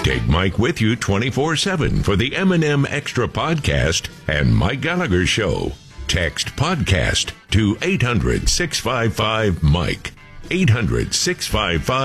Take Mike with you 24/7 for the M&M Extra Podcast and Mike Gallagher Show. Text podcast to 800-655-MIKE. 800-655